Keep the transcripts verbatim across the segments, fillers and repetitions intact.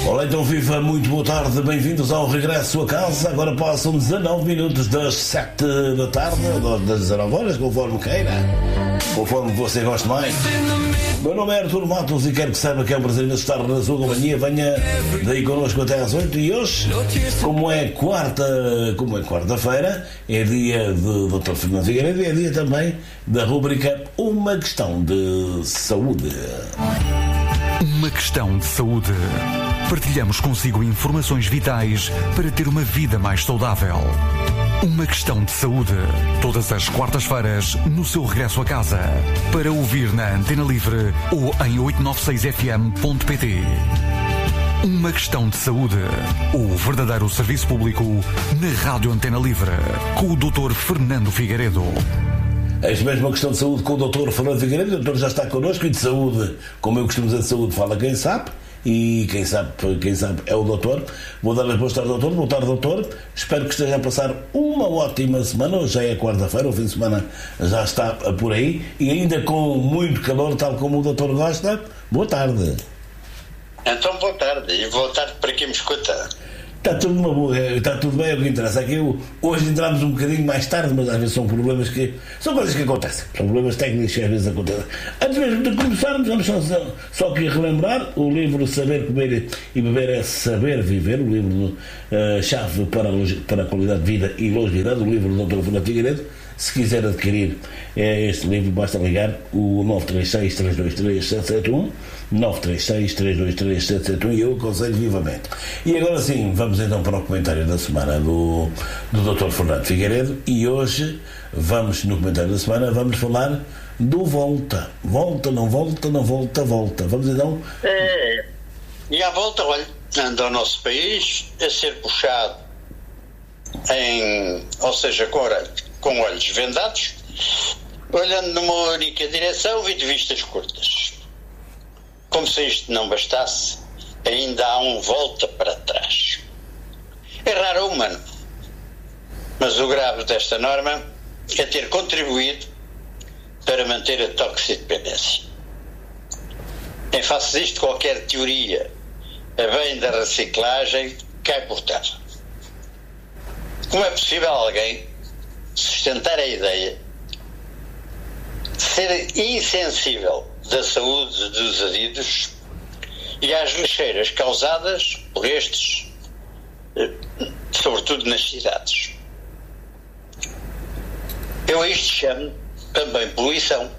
Olá, então viva, muito boa tarde, bem-vindos ao regresso a casa. Agora passam dezanove minutos das sete da tarde, ou das dezanove horas, conforme queira, conforme você goste mais. Meu nome é Artur Matos e quero que saiba que é um prazer imenso estar na sua companhia. Venha daí connosco até às oito e hoje, como é quarta, como é quarta-feira, é dia de doutor Fernando Figueiredo e é dia também da rubrica Uma Questão de Saúde. Uma questão de saúde. Partilhamos consigo informações vitais para ter uma vida mais saudável. Uma questão de saúde. Todas as quartas-feiras, no seu regresso a casa. Para ouvir na Antena Livre ou em oito nove seis f m ponto p t. Uma questão de saúde. O verdadeiro serviço público na Rádio Antena Livre. Com o doutor Fernando Figueiredo. É isso mesmo, uma questão de saúde com o doutor Fernando Figueiredo. O doutor já está connosco e de saúde, como eu costumo dizer, de saúde fala quem sabe. E quem sabe, quem sabe é o doutor. Vou dar as boas tardes, doutor. Boa tarde, doutor. Espero que esteja a passar uma ótima semana. Hoje já é quarta-feira, o fim de semana já está por aí. E ainda com muito calor, tal como o doutor gosta. Boa tarde. Então, boa tarde. E boa tarde para quem me escuta. Está tudo, uma boa, está tudo bem, é o que interessa. Aqui, hoje entramos um bocadinho mais tarde, mas às vezes são problemas que... São coisas que acontecem. São problemas técnicos que às vezes acontecem. Antes mesmo de começarmos, vamos só, só aqui relembrar o livro Saber Comer e Beber é Saber Viver, o livro uh, chave para a, para a qualidade de vida e longevidade, o livro do doutor Fernando Figueiredo. Se quiser adquirir é, este livro, basta ligar o nove três seis, três dois três, sete sete um, nove três seis, três dois três, sete sete um, e eu aconselho vivamente. E agora sim, vamos então para o comentário da semana do, do doutor Fernando Figueiredo, e hoje vamos, no comentário da semana, vamos falar do volta. Volta, não volta, não volta, volta. Vamos então... É, e à volta, olha, anda o nosso país a ser puxado em, ou seja, com orelhos. com olhos vendados, olhando numa única direção e de vistas curtas. Como se isto não bastasse, ainda há um volta para trás. É raro ao humano, mas o grave desta norma é ter contribuído para manter a toxicodependência. Em face disto, qualquer teoria a bem da reciclagem cai por terra. Como é possível alguém sustentar a ideia de ser insensível da saúde dos adidos e às lixeiras causadas por estes, sobretudo nas cidades? Eu a isto chamo também poluição,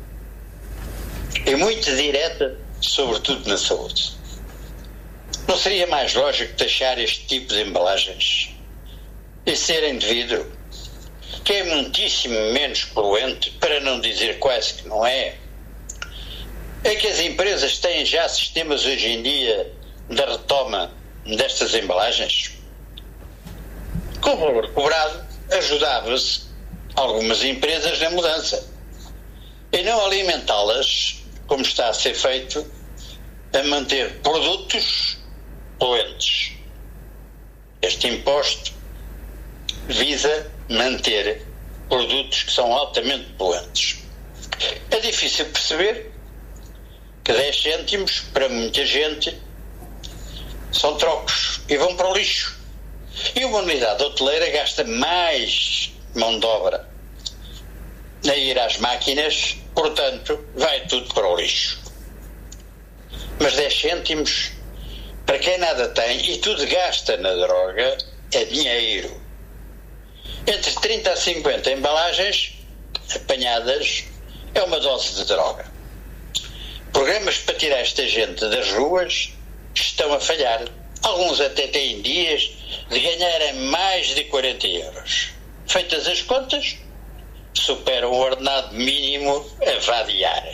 e muito direta, sobretudo na saúde. Não seria mais lógico taxar este tipo de embalagens e serem de vidro, que é muitíssimo menos poluente, para não dizer quase que não é? É que as empresas têm já sistemas hoje em dia da retoma destas embalagens? Com o valor cobrado, ajudava-se algumas empresas na mudança, e não alimentá-las, como está a ser feito, a manter produtos poluentes. Este imposto visa manter produtos que são altamente poluentes. É difícil perceber que dez cêntimos para muita gente são trocos e vão para o lixo. E uma unidade hoteleira gasta mais mão de obra a ir às máquinas, portanto vai tudo para o lixo. Mas dez cêntimos para quem nada tem e tudo gasta na droga é dinheiro. Entre trinta a cinquenta embalagens apanhadas é uma dose de droga. Programas para tirar esta gente das ruas estão a falhar. Alguns até têm dias de ganharem mais de quarenta euros. Feitas as contas, superam o ordenado mínimo a vadiar.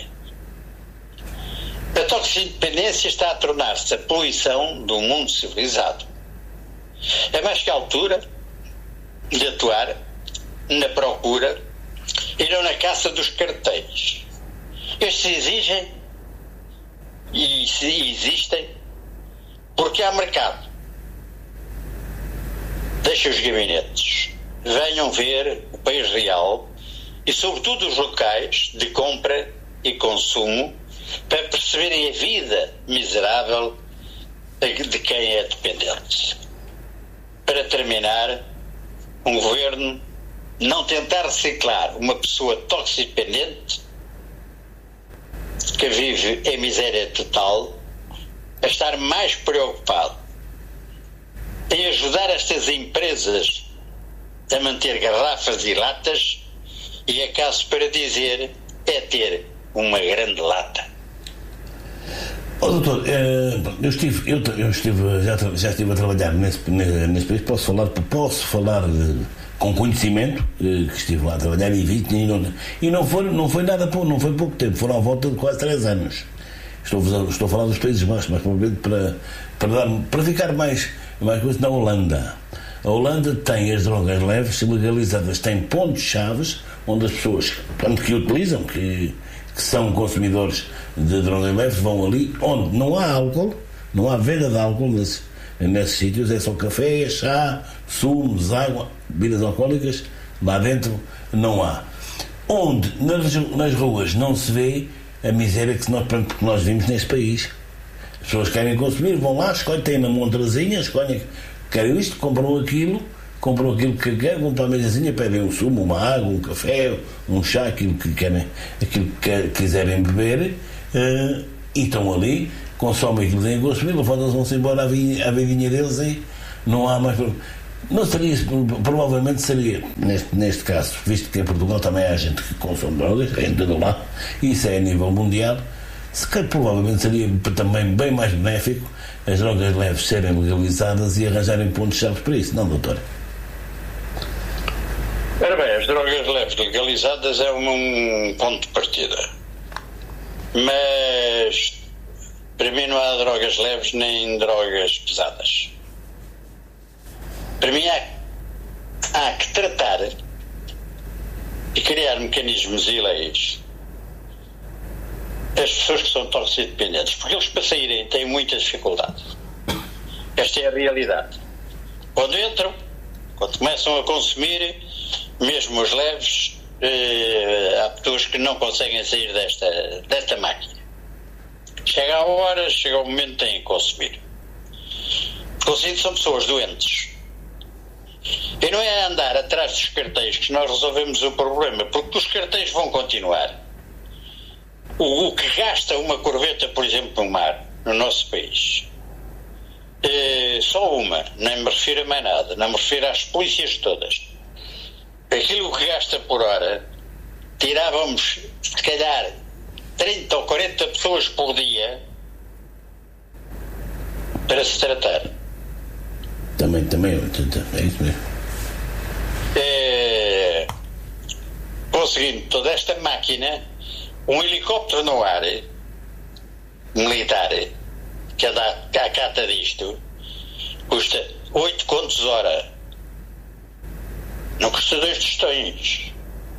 A toxicodependência está a tornar-se a poluição do mundo civilizado. É mais que a altura de atuar na procura e não na caça dos cartéis. Estes exigem e existem porque há mercado. Deixem os gabinetes, venham ver o país real e sobretudo os locais de compra e consumo para perceberem a vida miserável de quem é dependente. Para terminar, um governo não tentar reciclar uma pessoa toxicodependente que vive em miséria total, a estar mais preocupado em ajudar estas empresas a manter garrafas e latas, e é caso para dizer, é ter uma grande lata. Oh, doutor, eu estive, eu, eu estive já, já estive a trabalhar nesse, nesse país, posso falar, posso falar de, com conhecimento, que estive lá a trabalhar e vi, e não, e não, foi, não foi nada pouco, não foi pouco tempo, foram à volta de quase três anos. Estou, estou a falar dos Países Baixos, mas provavelmente para, para, dar, para ficar mais, mais coisa, na Holanda. A Holanda tem as drogas leves legalizadas, tem pontos-chave onde as pessoas, tanto que utilizam, que, que são consumidores de drogas leves, vão ali, onde não há álcool, não há venda de álcool nesses, nesses sítios, é só café, chá, sumos, água, bebidas alcoólicas, lá dentro não há. Onde nas, nas ruas não se vê a miséria que nós, que nós vimos neste país. As pessoas querem consumir, vão lá, escolhem, têm na montrazinha, escolhem, querem isto, compram aquilo, compram aquilo que querem, vão para a mesazinha, pedem um sumo, uma água, um café, um chá, aquilo que querem, aquilo que quiserem beber, uh, e estão ali, consomem aquilo que têm a consumir, levantam-se, vão-se embora à vidinha deles e não há mais. Não seria, provavelmente seria, neste, neste caso, visto que em Portugal também há gente que consome drogas, é em todo lá, e isso é a nível mundial, se calhar provavelmente seria também bem mais benéfico as drogas leves serem legalizadas e arranjarem pontos-chave para isso, não, doutor? Ora bem, as drogas leves legalizadas é um ponto de partida, mas para mim não há drogas leves nem drogas pesadas. Para mim há, há que tratar e criar mecanismos e leis as pessoas que são toxicodependentes, porque eles para saírem têm muita dificuldade. Esta é a realidade. Quando entram, quando começam a consumir, mesmo os leves, eh, há pessoas que não conseguem sair desta, desta máquina. Chega a hora, chega o momento têm que consumir. Consigo são pessoas doentes. E não é andar atrás dos cartéis que nós resolvemos o problema, porque os cartéis vão continuar. O, o que gasta uma corveta, por exemplo, no mar, no nosso país, é só uma, nem me refiro a mais nada, não me refiro às polícias todas. Aquilo que gasta por hora, tirávamos, se calhar, trinta ou quarenta pessoas por dia para se tratar. Também, também, é isso mesmo. É, conseguindo toda esta máquina, um helicóptero no ar, militar, que anda à cata disto, custa oito contos hora. Não custa dois tostões.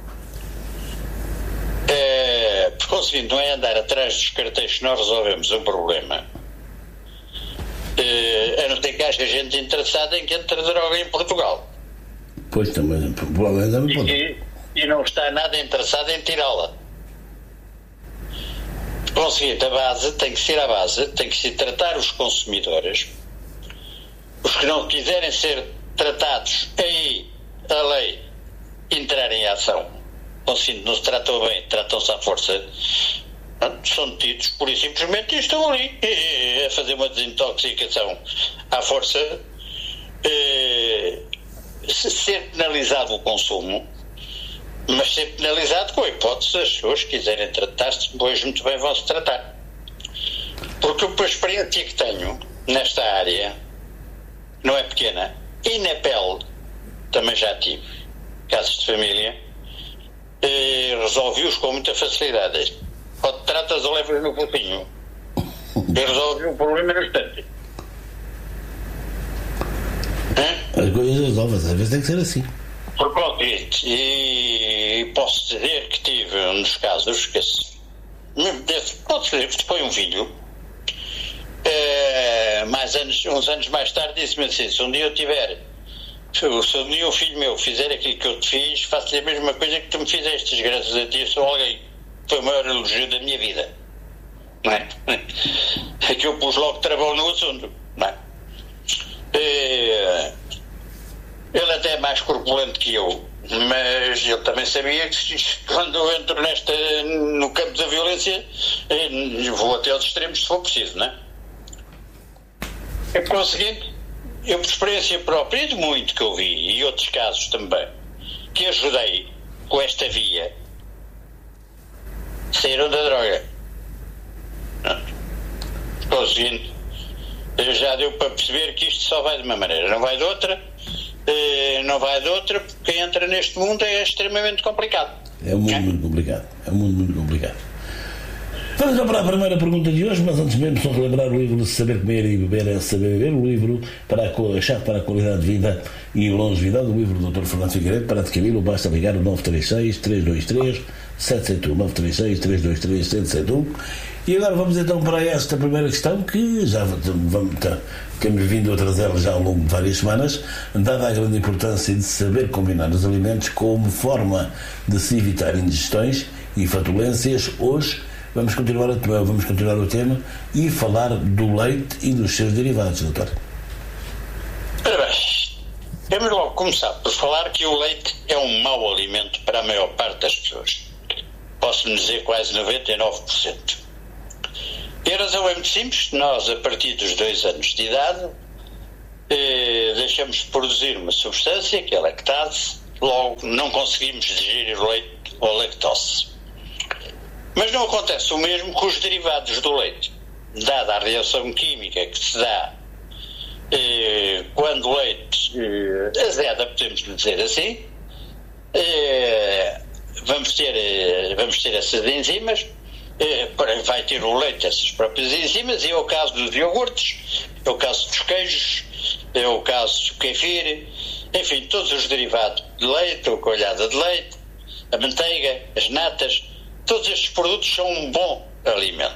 É, conseguindo, não é andar atrás dos cartéis que nós resolvemos um problema. Uh, a não ter que haja gente interessada em que entre droga em Portugal. Pois também, provavelmente não e, e não está nada interessado em tirá-la. Conseguinte, a base tem que ser a base, tem que se tratar os consumidores. Os que não quiserem ser tratados, aí a lei entrar em ação. Conseguinte, não se tratam bem, tratam-se à força. São detidos, pura e simplesmente, e estão ali a fazer uma desintoxicação à força. Se ser penalizado o consumo, mas ser penalizado com a hipótese das pessoas que quiserem tratar-se, depois muito bem vão-se tratar. Porque a experiência que tenho nesta área não é pequena, e na pele também já tive casos de família, resolvi-os com muita facilidade. Ou te tratas ou levas no focinho. E resolve o problema no instante. As coisas resolvem-se, às vezes tem que ser assim. Por concreto, e posso dizer que tive um dos casos que pode ser que foi um filho, é, mais anos, uns anos mais tarde disse-me assim: se um dia eu tiver, se um dia um filho meu fizer aquilo que eu te fiz, faço-lhe a mesma coisa que tu me fizeste, graças a ti sou alguém. Foi o maior elogio da minha vida. Não é? É que eu pus logo travão no assunto. mais corpulento que eu, mas eu também sabia que quando eu entro nesta, no campo da violência, vou até aos extremos se for preciso, não é? É por o seguinte, eu por experiência própria e de muito que eu vi, e outros casos também, que ajudei com esta via, saíram da droga. É o seguinte, já deu para perceber que isto só vai de uma maneira, não vai de outra, não vai de outra, porque quem entra neste mundo é extremamente complicado. É um mundo é? muito complicado, é um mundo muito complicado. Vamos já para a primeira pergunta de hoje, mas antes mesmo só relembrar o livro de Saber Comer e Beber é Saber Beber, o livro para a, a chave para a qualidade de vida e longevidade, o livro do doutor Fernando Figueiredo. Para adquiri-lo basta ligar o nove três seis, três dois três, sete sete um, nove três seis, três dois três, sete sete um. E agora vamos então para esta primeira questão, que já vamos, temos vindo a trazê-la já ao longo de várias semanas, dada a grande importância de saber combinar os alimentos como forma de se evitar indigestões e fatulências. Hoje Vamos continuar, a, vamos continuar o tema e falar do leite e dos seus derivados, doutor. Ora bem, vamos logo começar por falar que o leite é um mau alimento para a maior parte das pessoas. Posso-lhe dizer quase noventa e nove por cento. E a razão é muito simples. Nós, a partir dos dois anos de idade, eh, deixamos de produzir uma substância, que é a lactase, logo não conseguimos digerir o leite ou lactose. Mas não acontece o mesmo com os derivados do leite. Dada a reação química que se dá eh, quando o leite eh, azeda, podemos dizer assim, eh, vamos, ter, eh, vamos ter essas enzimas, eh, vai ter o leite essas próprias enzimas, e é o caso dos iogurtes, é o caso dos queijos, é o caso do kefir, enfim, todos os derivados de leite, a coalhada de leite, a manteiga, as natas. Todos estes produtos são um bom alimento.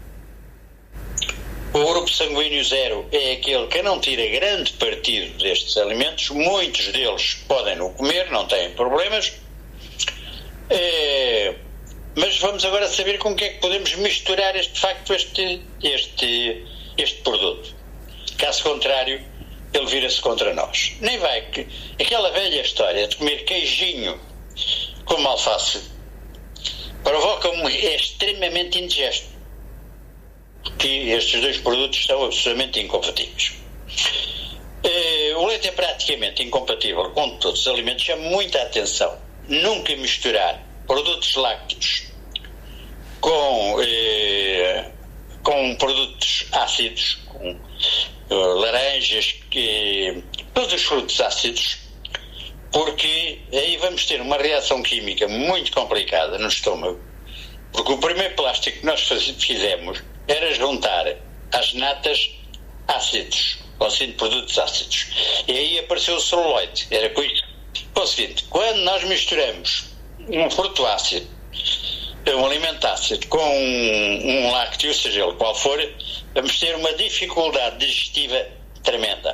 O grupo sanguíneo zero é aquele que não tira grande partido destes alimentos. Muitos deles podem não comer, não têm problemas. É, mas vamos agora saber com o que é que podemos misturar este, de facto este, este, este produto. Caso contrário, ele vira-se contra nós. Nem vai que aquela velha história de comer queijinho com alface provoca-me, é extremamente indigesto, porque estes dois produtos são absolutamente incompatíveis. Uh, o leite é praticamente incompatível com todos os alimentos. Chama muita atenção nunca misturar produtos lácteos com, uh, com produtos ácidos, com uh, laranjas, que, todos os frutos ácidos, porque aí vamos ter uma reação química muito complicada no estômago, porque o primeiro plástico que nós fizemos era juntar às natas ácidos, ou assim, produtos ácidos, e aí apareceu o celuloide. Era com isto. É o seguinte, quando nós misturamos um fruto ácido, um alimento ácido, com um, um lácteo, seja ele qual for, vamos ter uma dificuldade digestiva tremenda.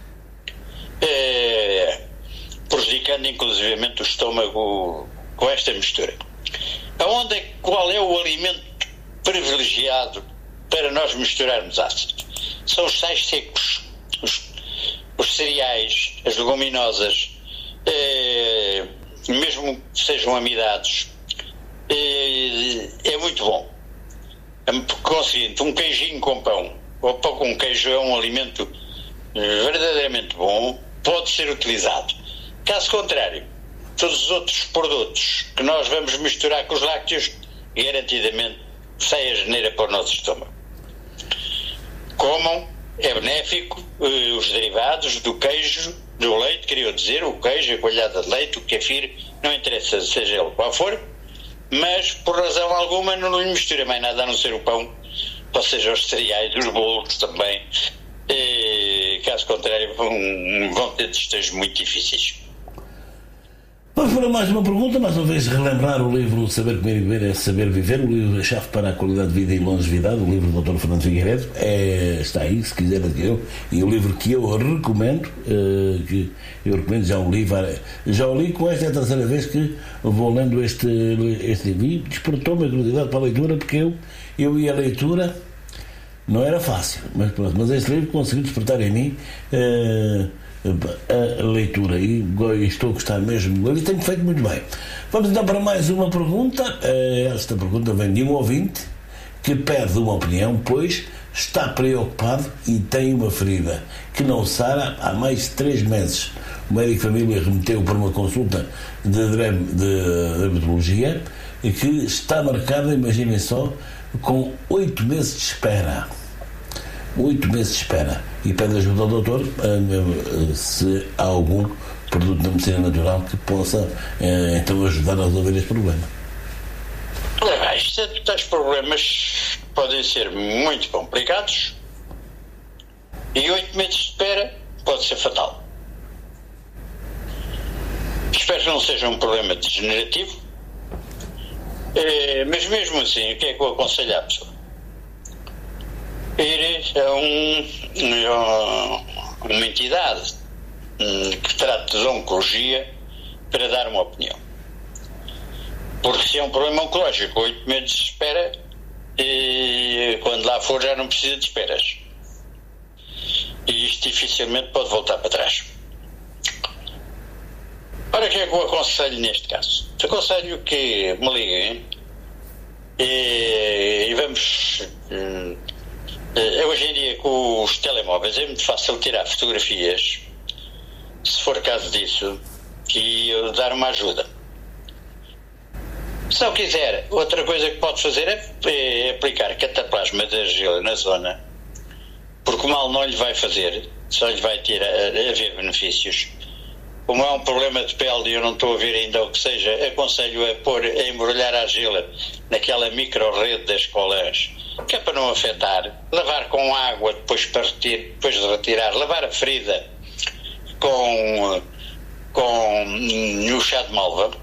É... prejudicando inclusivamente o estômago com esta mistura. Aonde é, qual é o alimento privilegiado para nós misturarmos ácido? São os sais secos, os, os cereais, as leguminosas, eh, mesmo que sejam amidados, eh, é muito bom. Conseguinte, um queijinho com pão, ou pão com queijo, é um alimento verdadeiramente bom, pode ser utilizado. Caso contrário, todos os outros produtos que nós vamos misturar com os lácteos, garantidamente sai a geneira para o nosso estômago. Comam, é benéfico, eh, os derivados do queijo, do leite, queria dizer, o queijo, a coalhada de leite, o kefir, não interessa seja ele qual for, mas por razão alguma não lhe mistura mais nada a não ser o pão, ou seja, os cereais, os bolos também. Eh, caso contrário, vão, vão ter destejos muito difíceis. Vamos para mais uma pergunta, mais uma vez relembrar o livro Saber Comer e Beber é Saber Viver, o livro A Chave para a Qualidade de Vida e Longevidade, o livro do doutor Fernando Figueiredo, é, está aí, se quiser adquirir, e o livro que eu recomendo, uh, que eu recomendo, já o li, já o li, com esta é a terceira vez que vou lendo este, este livro, e despertou-me a curiosidade para a leitura, porque eu, eu e a leitura não era fácil, mas pronto, mas este livro conseguiu despertar em mim uh, a leitura e estou a gostar mesmo e tem-me feito muito bem. Vamos então para mais uma pergunta. Esta pergunta vem de um ouvinte que pede uma opinião, pois está preocupado e tem uma ferida que não sara há mais de três meses. O médico de família remeteu para uma consulta de dermatologia que está marcada, imaginem só, com oito meses de espera. Oito meses de espera. E pede ajuda ao doutor se há algum produto da medicina natural que possa então ajudar a resolver este problema. Olha, estes problemas podem ser muito complicados e oito meses de espera pode ser fatal. Espero que não seja um problema degenerativo, mas mesmo assim, o que é que eu aconselho à pessoa? Ir a, um, a uma entidade que trata de oncologia para dar uma opinião. Porque se é um problema oncológico, oito meses de espera, e quando lá for já não precisa de esperas. E isto dificilmente pode voltar para trás. Ora, o que é que eu aconselho neste caso? Aconselho que me liguem e, e vamos... Hoje em dia com os telemóveis é muito fácil tirar fotografias, se for caso disso, e eu dar uma ajuda. Se não quiser, outra coisa que pode fazer é, é aplicar cataplasma de argila na zona, porque o mal não lhe vai fazer, só lhe vai ter a, a haver benefícios. Como é um problema de pele e eu não estou a ver ainda o que seja, aconselho a pôr, a embrulhar a argila naquela micro-rede das colãs, que é para não afetar, lavar com água depois, para retirar, depois de retirar, lavar a ferida com, com no chá de malva,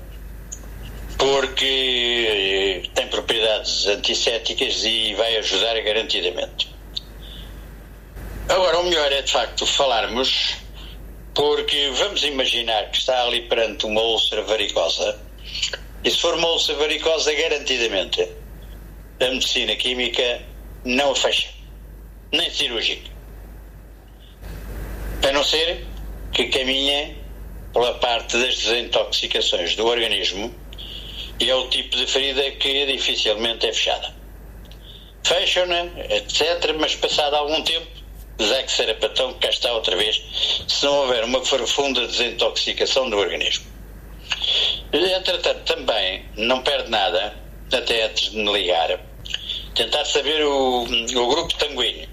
porque tem propriedades antissépticas e vai ajudar garantidamente. Agora, o melhor é de facto falarmos, porque vamos imaginar que está ali perante uma úlcera varicosa, e se for uma úlcera varicosa, garantidamente a medicina química não a fecha, nem cirúrgica, a não ser que caminhe pela parte das desintoxicações do organismo, e é o tipo de ferida que dificilmente é fechada. Fecham-na, etcétera, mas passado algum tempo, Zé que será patão, cá está outra vez, se não houver uma profunda desintoxicação do organismo. Entretanto, também não perde nada, até antes de me ligar, tentar saber o, o grupo sanguíneo.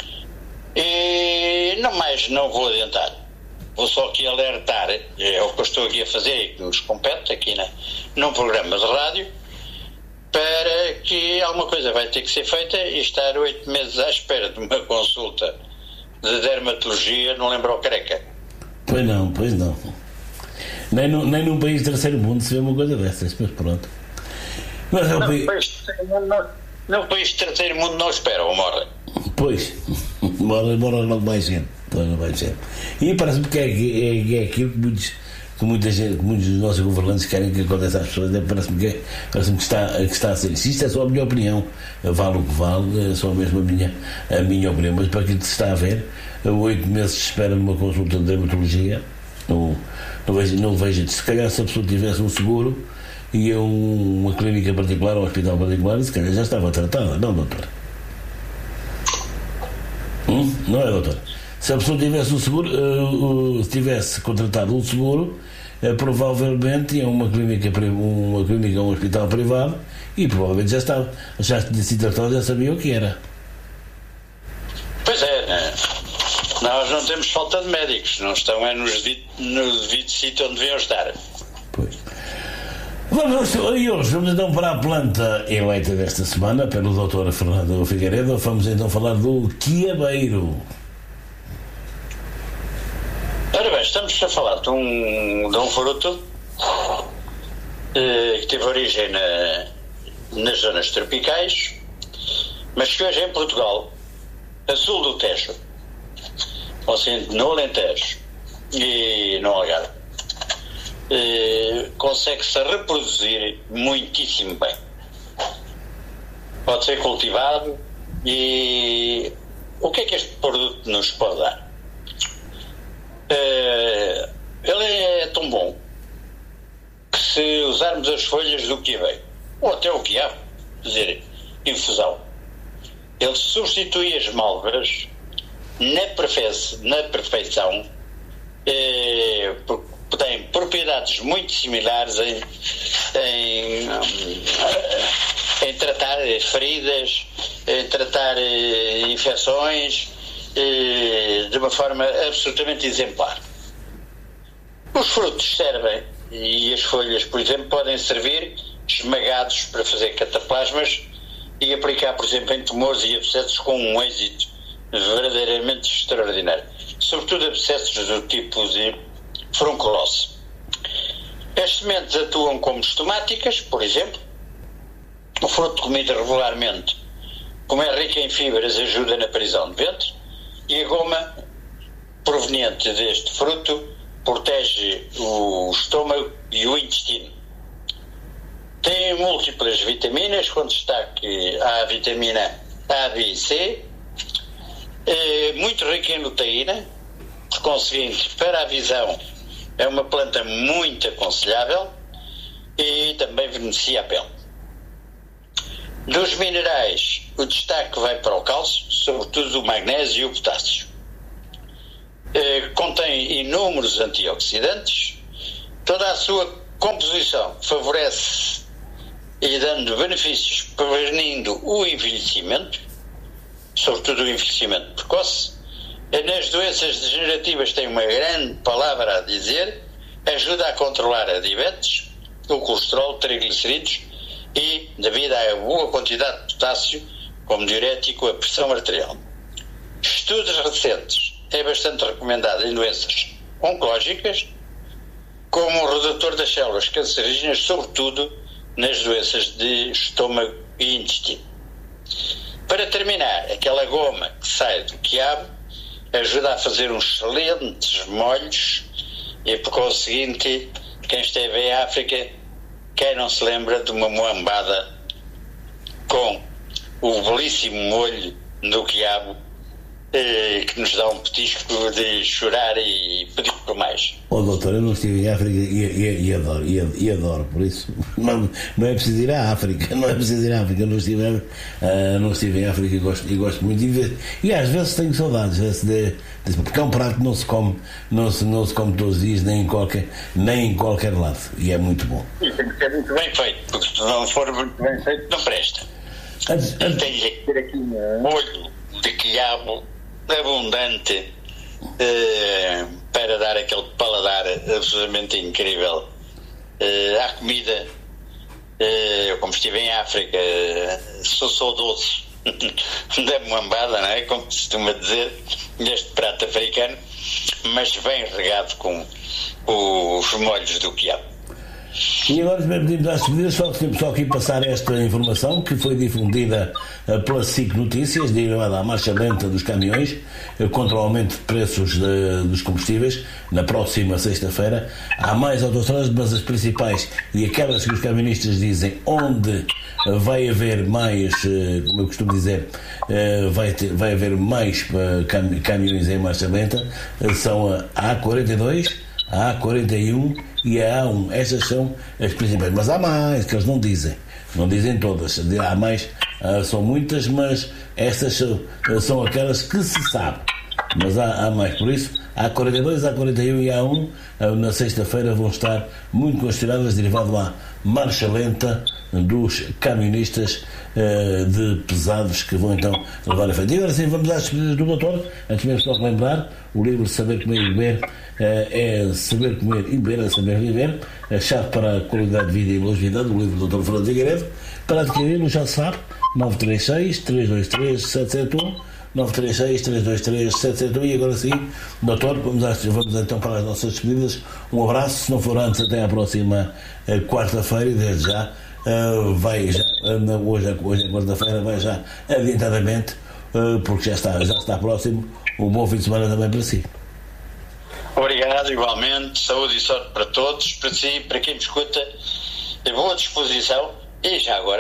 E não mais, não vou adiantar. Vou só aqui alertar, é o que eu estou aqui a fazer e que nos compete aqui na, num programa de rádio, para que alguma coisa vai ter que ser feita e estar oito meses à espera de uma consulta de dermatologia não lembra o careca. Pois não, pois não. Nem, no, nem num país de terceiro mundo se vê uma coisa dessas, mas pronto. Mas é o não, país... país não, não, país de terceiro mundo não espera ou morre. Pois, morre, morre logo mais cedo. Mais cedo. E parece-me que é, é, é aquilo que muitos, que, muita gente, que muitos dos nossos governantes querem que aconteça às pessoas. Parece-me que, parece-me que, está, que está a ser. Se isto é só a minha opinião, vale o que vale, é só mesmo a minha, a minha opinião. Mas para aquilo que se está a ver, oito meses de espera numa consulta de dermatologia, não, não, vejo, não vejo. Se calhar se a pessoa tivesse um seguro e um, uma clínica particular ou um hospital particular, se calhar já estava tratada, não, doutor? Hum? Não é, doutor? Se a pessoa tivesse um seguro, uh, uh, se tivesse contratado um seguro, uh, provavelmente tinha uma clínica, uma clínica, um hospital privado e provavelmente já estava, já tinha sido tratado, já sabia o que era. Pois é, né? Nós não temos falta de médicos, não estão é nos devido, no devido sítio onde deviam estar. Pois. Vamos, e hoje vamos então para a planta eleita desta semana pelo doutor Fernando Figueiredo. Vamos então falar do quiabeiro. Ora bem, estamos a falar de um, de um fruto eh, que teve origem na, nas zonas tropicais, mas que hoje em Portugal, a sul do Tejo, ou seja, no Alentejo e no Algarve, eh, consegue-se reproduzir muitíssimo bem. Pode ser cultivado e o que é que este produto nos pode dar? Uh, se usarmos as folhas do quiabé, ou até o quiabo, quer dizer, infusão, ele substitui as malvas na, perfe- na perfeição, eh, tem propriedades muito similares em, em, em tratar feridas, em tratar eh, infecções, eh, de uma forma absolutamente exemplar. Os frutos servem, e as folhas, por exemplo, podem servir esmagados para fazer cataplasmas e aplicar, por exemplo, em tumores e abscessos com um êxito verdadeiramente extraordinário. Sobretudo abscessos do tipo de furunculose. As sementes atuam como estomáticas, por exemplo. O fruto comido regularmente, como é rico em fibras, ajuda na prisão de ventre. E a goma proveniente deste fruto protege o estômago e o intestino. Tem múltiplas vitaminas, com destaque à vitamina A, B e C, é muito rica em luteína, por conseguinte, para a visão é uma planta muito aconselhável e também beneficia a pele. Dos minerais, o destaque vai para o cálcio, sobretudo o magnésio e o potássio. É, contém inúmeros antioxidantes, toda a sua composição favorece e dando benefícios, prevenindo o envelhecimento, sobretudo o envelhecimento precoce. Nas doenças degenerativas tem uma grande palavra a dizer, ajuda a controlar a diabetes, o colesterol, triglicerídeos e, devido à boa quantidade de potássio, como diurético, a pressão arterial. Estudos recentes é bastante recomendado em doenças oncológicas, como o redutor das células cancerígenas, sobretudo nas doenças de estômago e intestino. Para terminar, aquela goma que sai do quiabo ajuda a fazer uns excelentes molhos e, por conseguinte, quem esteve em África, quem não se lembra de uma moambada com o belíssimo molho do quiabo, eh, que nos dá um petisco de chorar e pedir por mais. Oh, doutor, eu não estive em África e, e, e, adoro, e, e adoro, por isso não, não é preciso ir à África, não é preciso ir à África, não estive, uh, não estive em África e gosto, e gosto muito de ver, e às vezes tenho saudades de, de, porque é um prato que não se come, não se, não se come todos os dias, nem em qualquer, nem em qualquer lado, e é muito bom. E tem que ser muito bem feito, porque se não for muito bem feito, não presta. Antes, antes... Tem que ter aqui um molho de quiabo abundante, uh, para dar aquele paladar absolutamente incrível uh, à comida. Uh, eu, como estive em África, uh, sou saudoso da moambada, não é? Como se costuma dizer, este prato africano, mas bem regado com os molhos do quiabo. E agora pedimos às despedidas, só, só aqui passar esta informação que foi difundida uh, pela S I C Notícias, derivada à marcha lenta dos caminhões uh, contra o aumento de preços de, dos combustíveis na próxima sexta-feira. Há mais autostradas, mas as principais e aquelas que os camionistas dizem onde uh, vai haver mais, uh, como eu costumo dizer, uh, vai, ter, vai haver mais uh, cam- caminhões em marcha lenta, uh, são a A quarenta e dois, a A quarenta e um e a A um. Estas são as principais, mas há mais que eles não dizem, não dizem todas, há mais, são muitas, mas estas são, são aquelas que se sabe, mas há, há mais. Por isso, a A quarenta e dois, a A quarenta e um e a A um na sexta-feira vão estar muito consideradas, derivado à marcha lenta dos camionistas uh, de pesados que vão então levar a frente. E agora sim, vamos às despedidas do doutor. Antes mesmo só lembrar, o livro Saber Comer e Beber uh, é Saber Comer e Beber, é Saber Viver, a chave para a qualidade de vida e longevidade, do livro do doutor Fernando Figueiredo. Para adquirir-lo, já se sabe, nove três seis, três dois três, sete sete um, nove três seis, três dois três, sete sete um. E agora sim, doutor, vamos, às, vamos então para as nossas despedidas. Um abraço, se não for antes, até à próxima uh, quarta-feira, e desde já Uh, vai já, uh, hoje, hoje é quarta-feira, vai já adiantadamente, uh, porque já está, já está próximo. Um bom fim de semana também para si. Obrigado, igualmente. Saúde e sorte para todos, para si, para quem me escuta. Boa disposição e já agora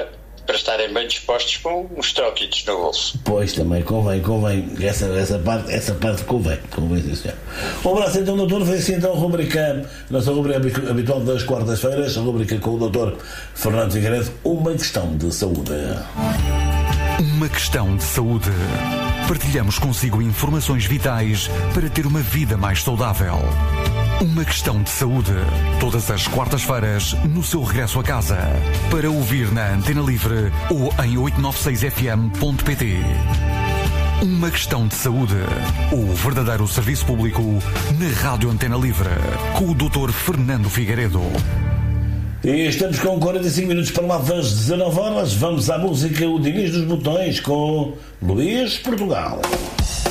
para estarem bem dispostos com uns troquitos no bolso. Pois, também convém, convém. Essa, essa, parte, essa parte convém. convém sim, senhor. Um abraço então, doutor. Foi assim então a rubrica, nossa rubrica habitual das quartas-feiras, a rubrica com o doutor Fernando Figueiredo, uma questão de saúde. Uma questão de saúde. Partilhamos consigo informações vitais para ter uma vida mais saudável. Uma questão de saúde. Todas as quartas-feiras, no seu regresso a casa. Para ouvir na Antena Livre ou em oito nove seis f m ponto p t. Uma questão de saúde. O verdadeiro serviço público na Rádio Antena Livre. Com o doutor Fernando Figueiredo. E estamos com quarenta e cinco minutos para lá das dezanove horas. Vamos à música O Diniz dos Botões com Luís Portugal.